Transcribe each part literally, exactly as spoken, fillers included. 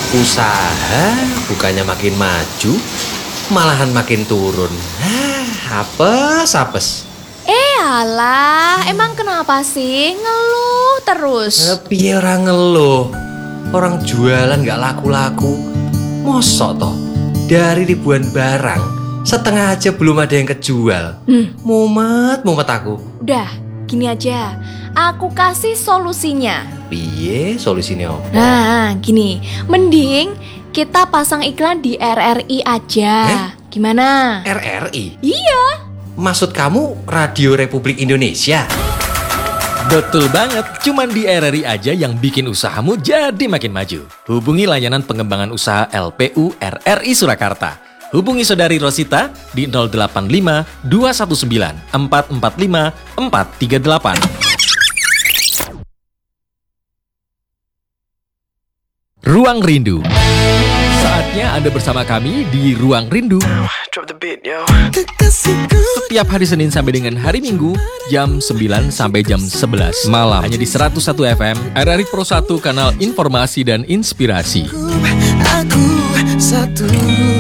Usaha bukannya makin maju, malahan makin turun. Hah, apes, apes. Eh alah, emang kenapa sih ngeluh terus? Piye orang ngeluh? Orang jualan gak laku-laku. Mosok toh, dari ribuan barang, setengah aja belum ada yang kejual. Hmm. Mumet, mumet aku. Udah, gini aja, aku kasih solusinya. Piye solusinya apa? Nah, gini, mending kita pasang iklan di R R I aja. Eh? Gimana? R R I? Iya. Maksud kamu Radio Republik Indonesia? Betul banget, cuman di R R I aja yang bikin usahamu jadi makin maju. Hubungi layanan pengembangan usaha L P U R R I Surakarta. Hubungi Saudari Rosita di nol delapan lima dua satu sembilan empat empat lima empat tiga delapan. Ruang Rindu. Saatnya Anda bersama kami di Ruang Rindu. Setiap hari Senin sampai dengan hari Minggu jam sembilan sampai jam sebelas malam hanya di seratus satu F M R R I Pro satu, kanal informasi dan inspirasi. Aku satu.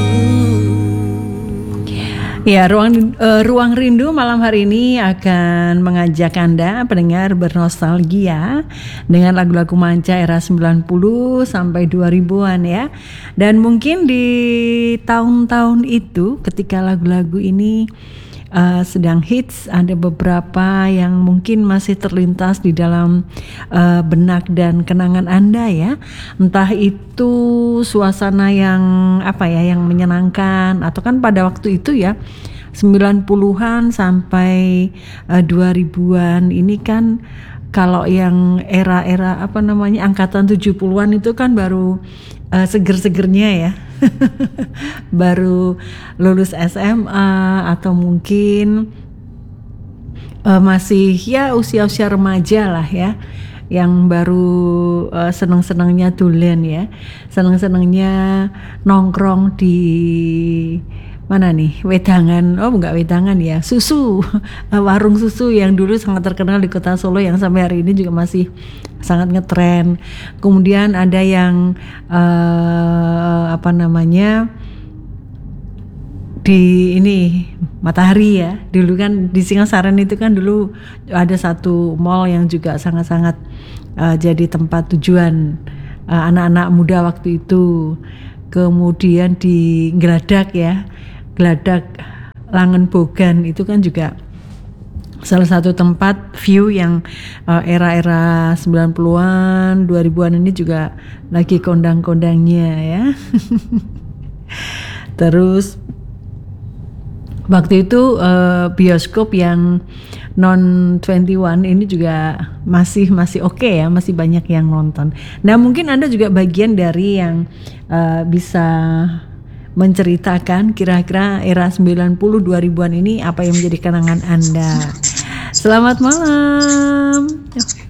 Ya, ruang uh, ruang rindu malam hari ini akan mengajak Anda pendengar bernostalgia dengan lagu-lagu manca era sembilan puluh sampai dua ribuan ya. Dan mungkin di tahun-tahun itu ketika lagu-lagu ini uh, sedang hits, ada beberapa yang mungkin masih terlintas di dalam uh, benak dan kenangan Anda ya. Entah itu suasana yang apa ya, yang menyenangkan, atau kan pada waktu itu ya sembilan puluhan sampai uh, dua ribuan ini kan, kalau yang era-era apa namanya angkatan tujuh puluhan itu kan baru uh, seger-segernya ya. Baru lulus S M A atau mungkin uh, masih ya usia-usia remaja lah ya, yang baru uh, seneng-senengnya tulen ya, seneng-senengnya nongkrong di mana nih, wedangan, oh enggak wedangan ya, susu, warung susu yang dulu sangat terkenal di kota Solo, yang sampai hari ini juga masih sangat ngetren. Kemudian ada yang uh, apa namanya di ini Matahari ya, dulu kan di Singasaren itu kan dulu ada satu mall yang juga sangat-sangat uh, jadi tempat tujuan uh, anak-anak muda waktu itu. Kemudian di Geladak ya, Geladak Langen Bogan itu kan juga salah satu tempat view yang uh, era-era sembilan puluhan, dua ribuan ini juga lagi kondang-kondangnya ya. Terus waktu itu uh, bioskop yang non dua puluh satu ini juga masih masih oke okay ya, masih banyak yang nonton. Nah, mungkin Anda juga bagian dari yang uh, bisa menceritakan kira-kira era sembilan puluh dua ribuan ini apa yang menjadi kenangan Anda. Selamat malam.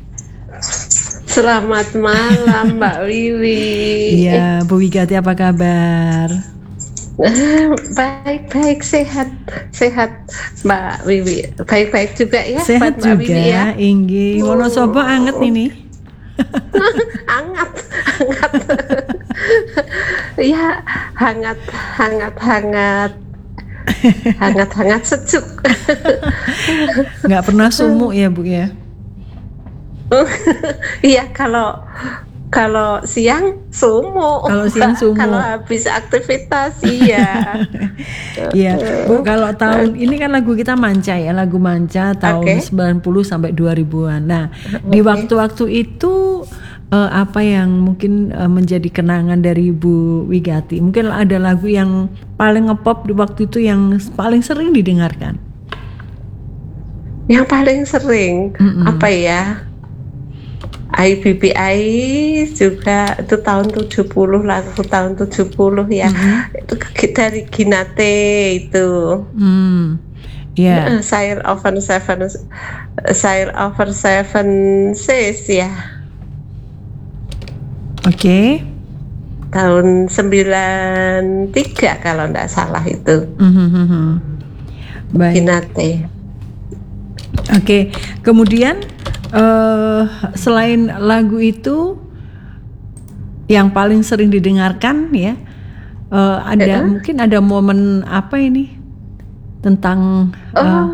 Selamat malam Mbak Wiwi. Iya, Bu Wigati apa kabar? Baik-baik, sehat, sehat Mbak Wiwi. Baik-baik juga ya. Sehat Mbak juga, Wiwi ya. Inggi. Wonosobo anget ini. Hangat, hangat. Ya, hangat, hangat, hangat. Hangat, hangat sejuk. Nggak pernah sumuk ya Bu ya? Iya, kalau kalau siang sumuk. Kalau siang sumuk. Kalau habis aktivitas iya. Iya, Bu, kalau tahun ini kan lagu kita manca ya, lagu manca tahun okay. sembilan puluh sampai dua ribuan. Nah, okay. di waktu-waktu itu uh, apa yang mungkin uh, menjadi kenangan dari Bu Wigati? Mungkin ada lagu yang paling ngepop di waktu itu yang paling sering didengarkan. Yang paling sering mm-mm. apa ya? I B B I juga itu tahun tujuh puluh, lagu tahun tujuh puluh ya. Mm-hmm. Itu dari Ginate itu. Mm. Yeah. Sail over seven, Sail over seven seas ya. Oke. Okay. Tahun sembilan tiga kalau enggak salah itu. Mm-hmm. Baik. Ginate. Oke. Okay. Kemudian Uh, selain lagu itu yang paling sering didengarkan ya. Uh, ada Uh-uh. mungkin ada momen apa ini tentang uh, Oh,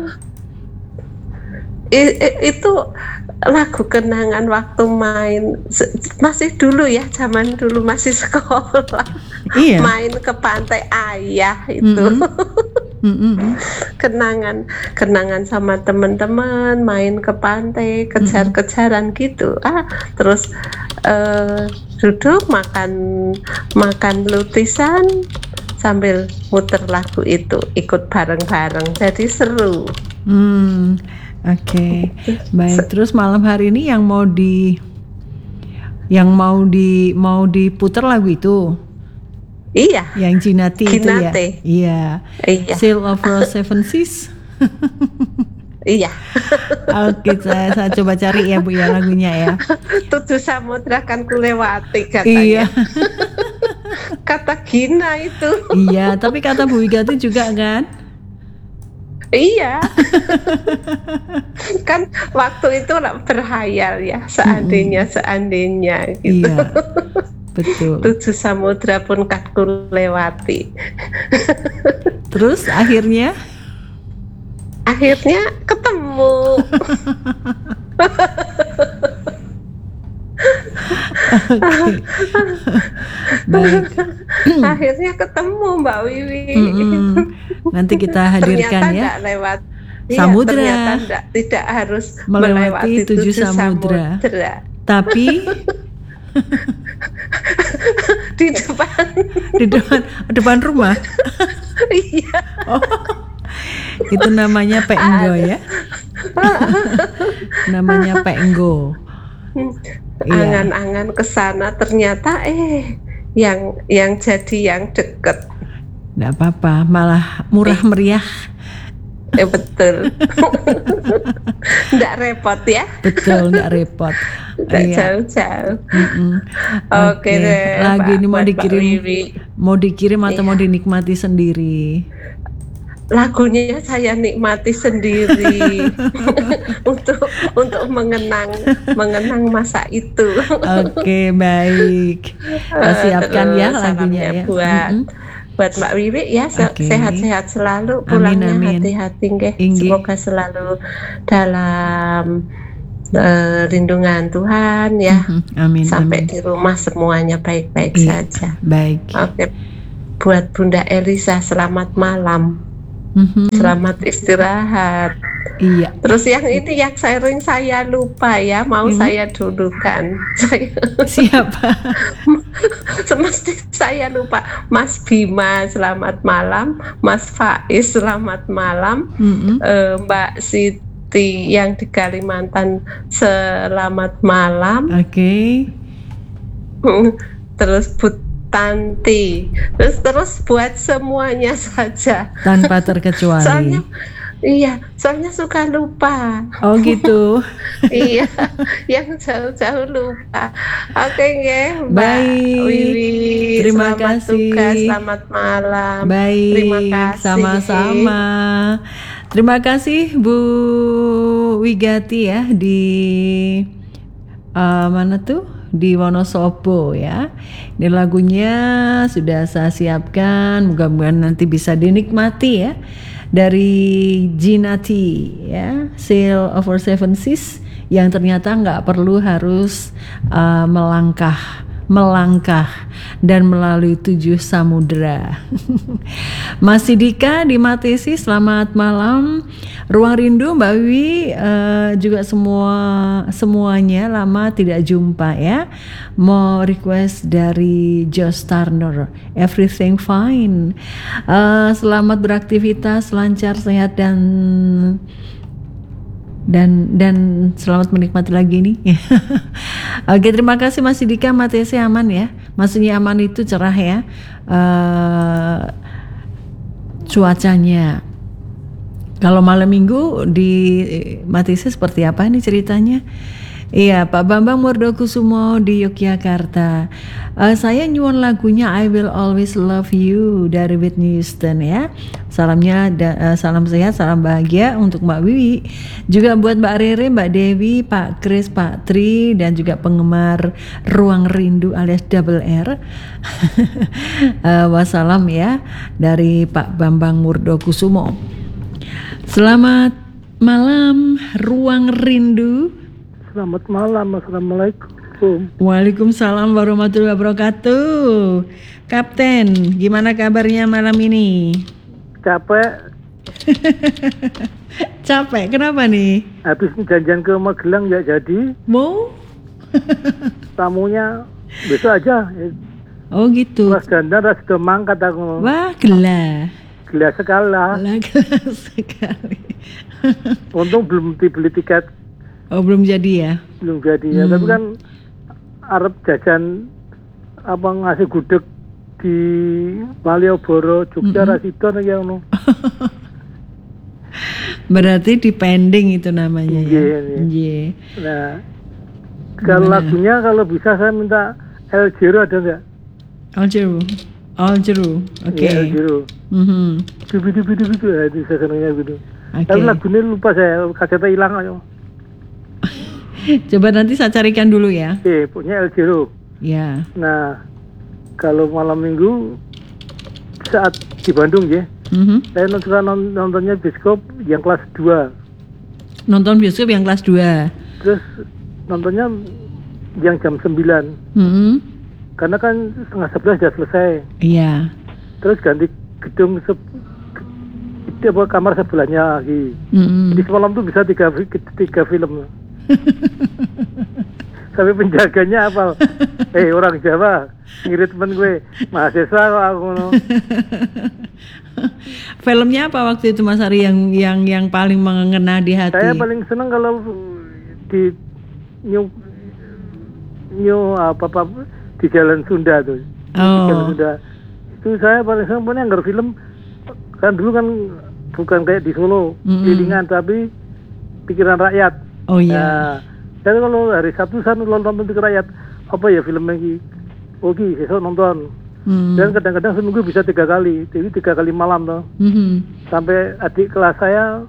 i- i- itu lagu kenangan waktu main se- masih dulu ya, zaman dulu masih sekolah. Iya. Main ke pantai Ayah itu. Mm-mm. Mm-mm. kenangan kenangan sama teman-teman main ke pantai kejar-kejaran gitu, ah terus eh, duduk makan makan lutisan sambil muter lagu itu, ikut bareng-bareng, jadi seru. Hmm, oke, baik. Terus malam hari ini yang mau di, yang mau di, mau diputar lagu itu, Iya, yang Jinati itu ya, Jinate. iya. iya, Sail over Seven Seas. iya. Oke, saya, saya coba cari ya Bu ya lagunya ya. Tujuh samudra kan kulewati Iya, katanya. Kata Gina itu. iya. Tapi kata Bu Wigati juga kan? Iya. Kan waktu itu lah berhayal ya, seandainya seandainya gitu. Iya, betul. Tujuh samudra pun kan kulewati. Terus akhirnya, Akhirnya ketemu. baik. Akhirnya ketemu Mbak Wiwi. Mm-mm. Nanti kita hadirkan Ternyata ya. enggak lewat Iya, Samudra. ternyata enggak, tidak harus Melewati melewati, tujuh tujuh samudra. samudra. Tapi Di depan. di depan depan rumah. Iya. Oh, itu namanya Penggo ya. Namanya Penggo. Iya. Angan-angan ke sana, ternyata eh yang yang jadi yang deket. Nggak apa-apa, malah murah meriah. Eh betul. Nggak repot ya. Betul, nggak repot. Nggak Iya. jauh-jauh. Mm-mm. Oke deh, Lagu Mbak- ini mau buat Mbak dikirim, Wiwi. mau dikirim atau Iya. mau dinikmati sendiri? Lagunya saya nikmati sendiri. untuk untuk mengenang mengenang masa itu. Oke, baik. Kita siapkan ya Terus lagunya salamnya ya. buat Mm-mm. buat Mbak Wiwi ya, se- Oke. sehat-sehat selalu, Amin, pulangnya amin. hati-hati nggih. Inggih. Semoga selalu dalam eh, lindungan Tuhan ya. Mhm. Amin, Sampai amin. di rumah semuanya baik-baik Iya. saja. Baik. Oke. Buat Bunda Elisa, selamat malam. Mhm. Selamat istirahat. Iya. Terus yang ini yang sering saya lupa ya, mau Hmm. saya dulukan. Saya Siapa? semesti saya lupa. Mas Bima, selamat malam. Mas Faiz, selamat malam. Mhm. Eh, Mbak Siti yang di Kalimantan, selamat malam. Oke. Terus Bu Tanti, terus terus buat semuanya saja. Tanpa terkecuali. Soalnya iya, soalnya suka lupa. Oh gitu. Iya, yang jauh-jauh lupa. Oke nggih, Mbak Baik. Wiwi. Terima selamat kasih. tugas, selamat malam. Baik. Terima kasih. Sama-sama. Terima kasih Bu Wigati ya di uh, mana tuh? Di Wonosobo ya. Ini lagunya sudah saya siapkan, mudah-mudahan nanti bisa dinikmati ya. Dari Jinati ya, Sail over Seven Seas, yang ternyata nggak perlu harus uh, melangkah melangkah dan melalui tujuh samudera. Mas Sidika di Matesi, selamat malam. Ruang Rindu Mbak Wiwi, uh, juga semua semuanya lama tidak jumpa ya. Mau request dari Josh Turner, Everything Fine. Uh, selamat beraktivitas, lancar, sehat dan dan dan selamat menikmati lagi nih. Oke, terima kasih Mas Sidika. Matesi aman ya, maksudnya aman itu cerah ya. Uh, cuacanya kalau malam minggu di Matesi seperti apa nih ceritanya? Iya, Pak Bambang Murdokusumo di Yogyakarta. Uh, saya nyuwun lagunya I Will Always Love You dari Whitney Houston ya. Salamnya da- eh, salam sehat, salam bahagia untuk Mbak Wiwi. Juga buat Mbak Rere, Mbak Dewi, Pak Kris, Pak Tri, dan juga penggemar Ruang Rindu alias Double R. Eh, wassalam ya dari Pak Bambang Murdokusumo. Selamat malam Ruang Rindu. Selamat malam, Assalamualaikum. Waalaikumsalam warahmatullahi wabarakatuh. Kapten, gimana kabarnya malam ini? Capek, Capek, kenapa nih? habis janjian ke Magelang ya jadi, Mau? tamunya besok aja. Oh gitu. Pas dandan ras sudah mangkat aku. Wah, gila. Gila sekali lah. Gila, gila sekali. Untung belum dibeli tiket, Oh, belum jadi ya? belum jadi ya. Tapi kan Arab jajan apa ngasih gudeg di Malioboro, Jogja, Rasidon ya no. Berarti dipending itu namanya ya? Iya, iya. Iya. Nah, kalau lagunya kalau bisa saya minta El Giro ada nggak? Aljeru. Aljeru. Oke. Ya, El Giro. Mhm. Dubi dubi dubi dubi, nah, itu saya senangnya gitu. Oke. Tapi lagunya lupa saya, kasetnya hilang aja. Coba nanti saya carikan dulu ya. Eh, punya El Giro. Ya. Nah, kalau malam minggu saat di Bandung ya, Mhm. saya suka non- nontonnya bioskop yang kelas dua. Nonton bioskop yang kelas dua. Terus nontonnya yang jam sembilan. Mhm. Karena kan setengah sebelas sudah selesai. Iya. Terus ganti gedung se- itu apa kamar sebelahnya lagi. Mhm. Jadi semalam tuh bisa tiga, fi- tiga film. Sampai penjaganya apa? Eh orang Jawa ngirit temen gue mahasiswa kok aku no. Filmnya apa waktu itu Mas Ari yang yang yang paling mengena di hati? Saya paling seneng kalau di new new apa apa di Jalan Sunda tuh. Di Oh. Jalan Sunda. Itu saya paling seneng punya ngger film kan dulu kan bukan kayak di Solo Mm-mm. kelilingan tapi pikiran rakyat. Oh iya. Nah, saya kalau hari Sabtu saya nonton pikiran rakyat apa ya film lagi. Oke, besok nonton. Hmm. Dan kadang-kadang seminggu bisa tiga kali, jadi tiga kali malam tuh. Mhm. Sampai adik kelas saya,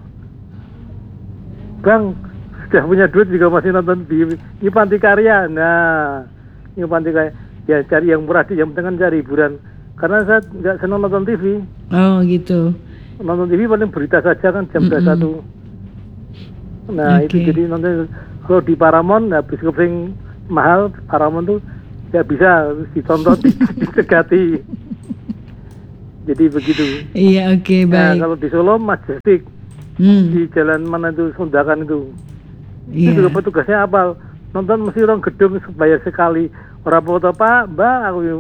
Bang, sudah punya duit juga masih nonton di New Panti Karya. Nah, New Panti Karya, ya cari yang murah, yang penting kan cari hiburan. Karena saya nggak senang nonton T V. Oh gitu. Nonton T V paling berita saja kan jam dua puluh satu. Nah, Oke. itu jadi nonton kalau di Paramount, nah bioskop yang mahal Paramount tuh nggak bisa ditonton disegati. Jadi begitu. Iya oke Nah, baik. kalau di Solo Majestic Hmm. di jalan mana itu Sundakan itu. Iya. Itu juga petugasnya apa? Nonton mesti orang gedung bayar sekali. Orang foto Pak, Mbak, aku yang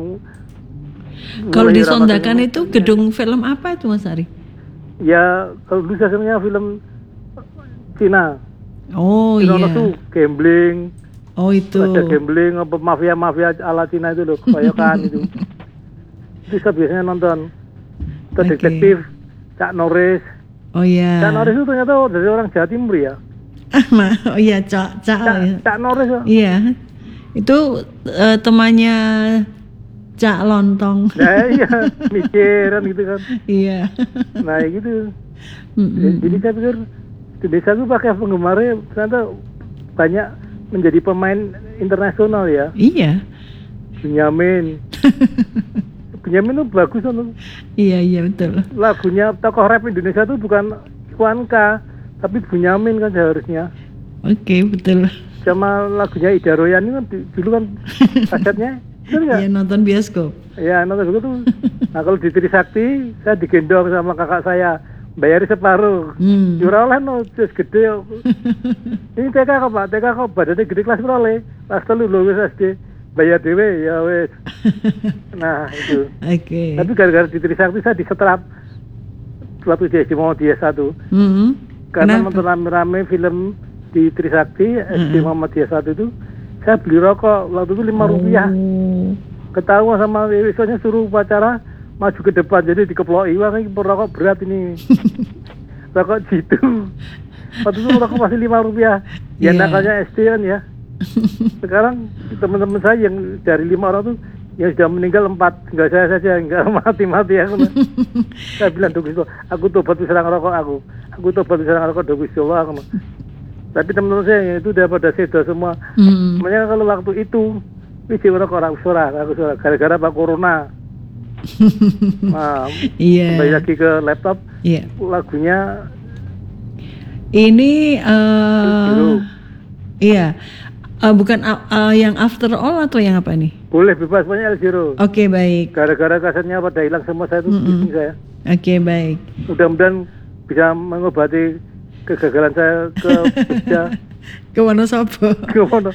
Kalau mulai di Sondakan Ramadan itu gedung film apa itu Mas Ari? ya kalau dulu saya senangnya film Cina. Oh Cina iya. tuh gambling, Oh itu. ada gambling apa mafia-mafia ala Cina itu loh, kebanyakan itu. Itu saya biasanya nonton. Itu Oke. detektif Cak Norris. Oh iya. Cak Norris itu ternyata dari orang Jawa Timur ya. Ah, ma- oh iya Cak Cak. Cak, ya. Cak Norris ya. Iya. Itu eh, temannya Cak Lontong. Nah iya, mikiran gitu kan. Iya. Nah ya gitu. Mm-mm. Jadi saya pikir di desa itu pakai penggemarnya ternyata banyak menjadi pemain internasional ya. Iya. Benyamin. Benyamin itu bagus kan. Iya iya betul. Lagunya tokoh rap Indonesia itu bukan Iwan K, tapi Benyamin kan seharusnya. Oke betul. Sama lagunya Ida Royani kan di- dulu kan kasetnya. Betul nggak? Iya nonton bioskop. Ya nonton begitu. Nah kalau di Trisakti saya digendong sama kakak saya, bayari separuh. Hmm. Jurah oleh no, terus gede. Ini T K kok Pak, T K kok badannya gede kelas berapa? Kelas telu lho wis S D. Bayar dewe ya wis. Nah itu. Oke. Tapi gara-gara di Trisakti saya disetrap waktu di S D Muhammadiyah satu. Hmm. Karena Kenapa? nonton rame-rame film di Trisakti S D Muhammadiyah satu itu, saya beli rokok waktu itu lima rupiah. Oh. Ketahuan sama besoknya suruh upacara maju ke depan, jadi dikeploki, wah ini rokok berat ini. Rokok jitu. Waktu itu rokok masih lima rupiah. Ya Iya. nakalnya S D kan ya. Sekarang teman-teman saya yang dari lima orang tuh yang sudah meninggal empat, enggak saya saja, enggak mati-mati aku. Saya bilang, Gusti Allah, aku tobat bisa ngerokok aku. Aku tobat bisa ngerokok do Gusti Allah aku. Tapi teman-teman saya itu udah pada sedo semua. Hmm. Makanya kalau waktu itu wis ngerokok ora usah, aku usah gara-gara Pak Corona. Nah, Iya. kembali lagi ke laptop. Iya. Lagunya Ini eh Zero. iya. Eh, bukan a- eh, yang After All atau yang apa nih? boleh bebas banyak El Zero. Oke, baik. Gara-gara kasetnya pada hilang semua saya itu bising saya. Oke, baik. Mudah-mudahan bisa mengobati kegagalan saya ke Jogja. Ke Wonosobo. Ke mana?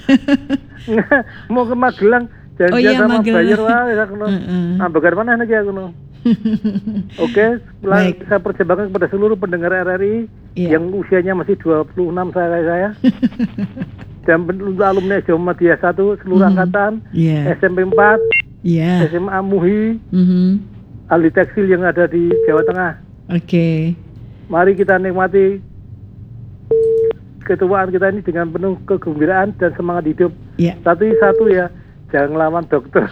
Mau ke Magelang janjian Oh iya, sama Magelang. Bayer wae aku no. Heeh. Nah, bagaimana lagi aku no. Oke, setelah Baik. saya percebakan kepada seluruh pendengar R R I Iya. yang usianya masih dua puluh enam saya kayak saya. Dan untuk alumni Muhammadiyah satu seluruh angkatan, Iya. S M P empat, Iya. S M A Muhi, Mhm. ahli tekstil yang ada di Jawa Tengah. Oke. Mari kita nikmati ketuaan kita ini dengan penuh kegembiraan dan semangat hidup. Iya. Tapi satu ya, jangan lawan dokter.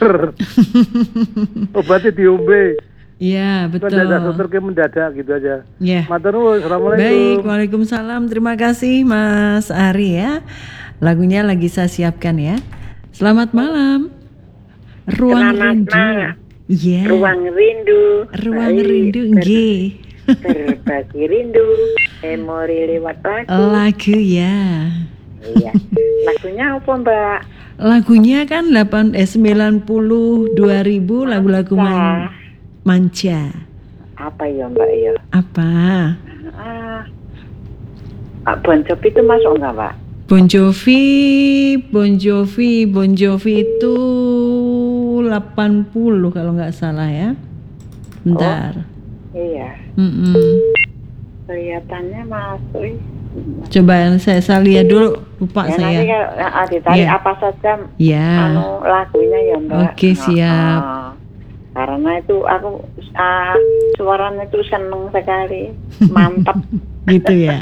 Obatnya diombe. Iya, betul. Mendadak dokter ke mendadak gitu aja. Iya. Matur nuwun, assalamualaikum. Baik, waalaikumsalam. Terima kasih Mas Ari ya. Lagunya lagi saya siapkan ya. Selamat malam. Ruang Selamat Rindu. malam. Iya. Ruang rindu. Ruang Baik, Rindu, ber- nggih. Berbagi rindu. Memori lewat lagu. Lagu ya. Iya. Lagunya apa, Mbak? Lagunya kan delapan eh sembilan puluh dua ribu lagu-lagu man, manca. Apa ya, Mbak ya? Apa? Ah. Ah, Bon Jovi itu masuk enggak, Mbak? Bon Jovi, Bon Jovi, Bon Jovi itu delapan puluh kalau nggak salah ya. Bentar. Iya. Mm-mm. Kelihatannya masuk. ih. Coba saya, saya lihat dulu, lupa Ya, saya. nanti kalau ah, ditarik Iya. apa saja Ya. anu lagunya ya, Mbak. Oke, siap. Ah, karena itu aku ah, suaranya itu seneng sekali. Mantap. Gitu ya.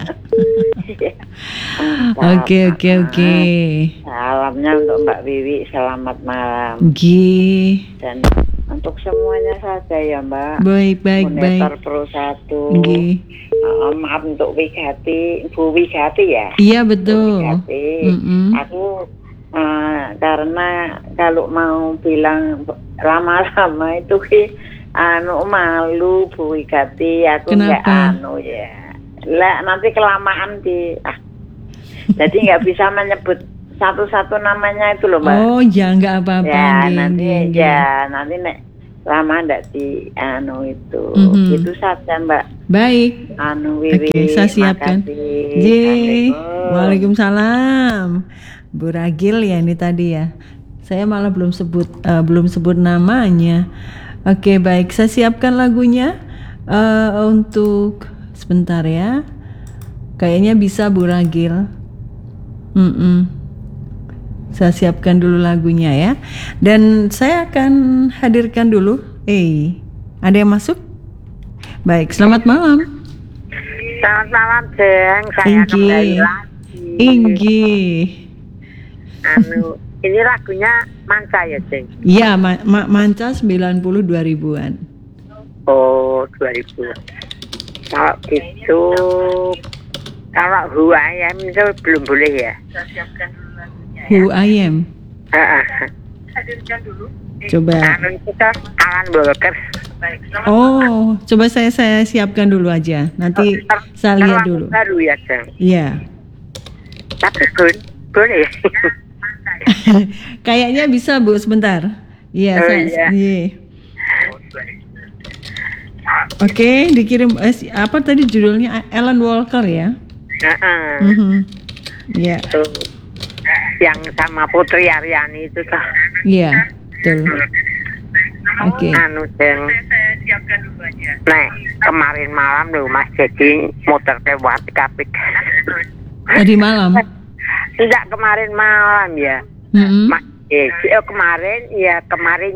Oke, oke, oke. Salamnya untuk Mbak Wiwi, selamat malam. Nggih. Dan untuk semuanya saja ya, Mbak. Baik, baik, Monitor baik. Pro satu. Nggih. Ah, maaf untuk Wigati, Bu Wigati ya. Iya, Bu betul. Wigati. Mm-mm. Aku ah, karena kalau mau bilang lama-lama itu ki anu malu Bu Wigati, aku nggak Kenapa? anu ya. Lah nanti kelamaan di ah. Jadi nggak bisa menyebut satu-satu namanya itu loh, Mbak. Oh, ya nggak apa-apa. Ya nggih, nanti nggih, nggih. ya nanti nek lama ndak di anu itu. Mhm. Itu saja, Mbak. Baik. Anu Wiwi. Oke, saya siapkan. makasih. Ye, Assalamualaikum. waalaikumsalam. Bu Ragil ya ini tadi ya. Saya malah belum sebut eh, belum sebut namanya. Oke, baik. Saya siapkan lagunya eh, untuk sebentar ya. Kayaknya bisa Bu Ragil. Mm-mm. Saya siapkan dulu lagunya ya. Dan saya akan hadirkan dulu. Eh, ada yang masuk? Baik, selamat malam. Selamat malam, Jeng. Saya Inggi. kembali lagi. Inggi. Anu, ini lagunya Manca ya, Jeng? Iya, ma- ma- manca sembilan puluh dua ribuan. Oh, dua ribu. Kalau gitu, kalau Who I Am itu belum boleh ya? Who I Am. Heeh. Coba. Anu itu kan Alan Walker. Oh, coba saya saya siapkan dulu aja. Nanti saya lihat Lagu dulu. baru ya, Jeng? Iya. Tapi boleh, boleh ya? Kayaknya bisa, Bu, sebentar. Iya, Oh, saya iya. iya. Oke, dikirim eh, si- apa tadi judulnya Alan Walker ya? Heeh. Mhm. Iya. Tuh. Yang sama Putri Aryani itu tuh. Iya, betul. Oke. Anu, Jeng. Nek, kemarin malam loh Mas Jadi muter ke Watikapik. Tadi malam. Tidak kemarin malam ya. Mhm. Mas Jadi, oh kemarin ya kemarinnya.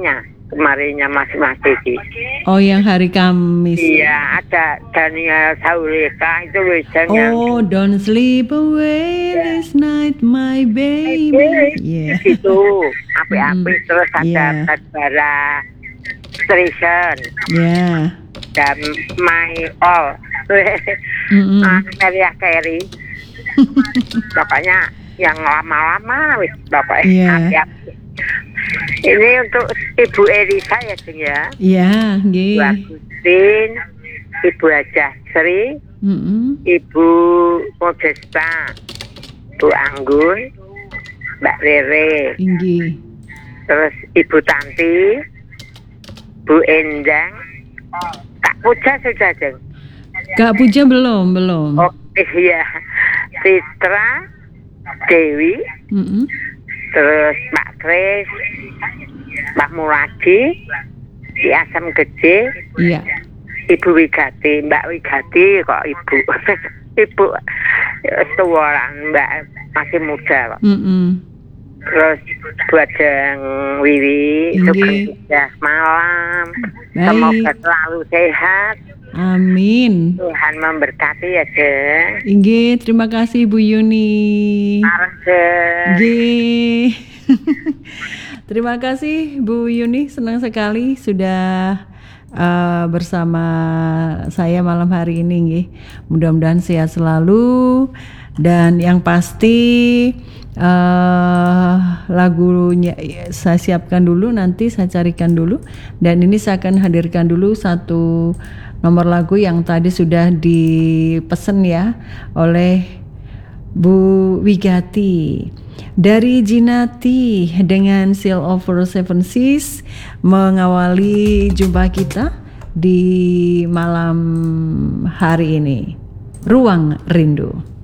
kemarinnya Mas-mas Diki. Oh, yang hari Kamis. Iya, ada Daniel Sauleka itu Wijang yang Oh, don't sleep away this night, my baby. Yeah. itu api-api Mm, terus ada yeah. Barbara Streisand Ya. dan My All Mm-mm. Ah, Mariah Carey. Pokoknya yang lama-lama wis pokoknya Iya. api-api. Ini untuk Ibu Elisa ya, Jeng ya. Ya, Ibu nggih. Agustin, Ibu Hajah Sri, Mm-mm. Ibu Modesta, Bu Anggun, Mbak Rere, Nggih. terus Ibu Tanti, Bu Endang, Kak Puja sudah, Jeng. Kak Puja belum, belum. Oh iya, Citra, Dewi, Mm-mm. terus Mbak Kris, Mbak Muradi, di Asam Gede, Iya. Ibu Wigati, Mbak Wigati kok ibu, ibu seorang Mbak masih muda kok. Mm-mm. Terus buat Jeng Wiwi, Nggih. sugeng sudah malam, Baik. semoga selalu sehat, Amin. Tuhan memberkati ya Jeng. Nggih, terima kasih Bu Yuni. Sarang Jeng. Nggih. Terima kasih Bu Yuni, senang sekali sudah uh, bersama saya malam hari ini nggih. Mudah-mudahan sehat selalu dan yang pasti uh, lagunya saya siapkan dulu, nanti saya carikan dulu dan ini saya akan hadirkan dulu satu nomor lagu yang tadi sudah dipesen ya oleh Bu Wigati. Dari Jinati dengan Seal Over Seven Seas mengawali jumpa kita di malam hari ini. Ruang Rindu.